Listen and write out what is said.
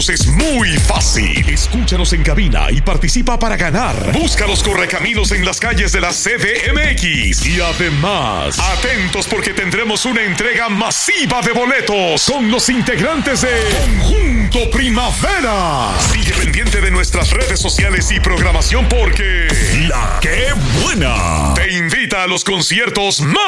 Es muy fácil. Escúchanos en cabina y participa para ganar. Busca los correcaminos en las calles de la CDMX. Y además, atentos porque tendremos una entrega masiva de boletos con los integrantes de Conjunto Primavera. Sigue pendiente de nuestras redes sociales y programación porque La Qué Buena te invita a los conciertos más